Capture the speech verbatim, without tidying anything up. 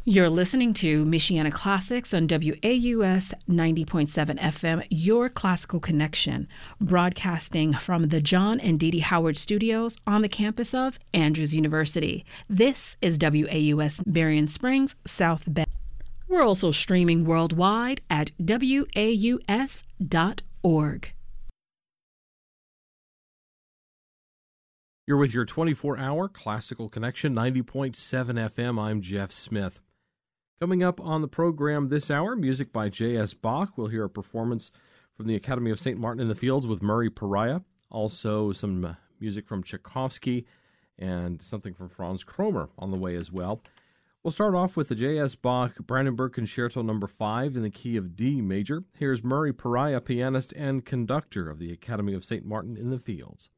You're listening to Michiana Classics on W A U S ninety point seven F M, your classical connection, broadcasting from the John and Dee Dee Howard Studios on the campus of Andrews University. This is W A U S Berrien Springs, South Bend. We're also streaming worldwide at W A U S dot org. You're with your twenty-four hour Classical Connection, ninety point seven F M. I'm Jeff Smith. Coming up on the program this hour, music by J S. Bach. We'll hear a performance from the Academy of Saint Martin in the Fields with Murray Pariah. Also some uh, music from Tchaikovsky and something from Franz Kromer on the way as well. We'll start off with the J S. Bach Brandenburg Concerto number five in the key of D major. Here's Murray Pariah, pianist and conductor of the Academy of Saint Martin in the Fields.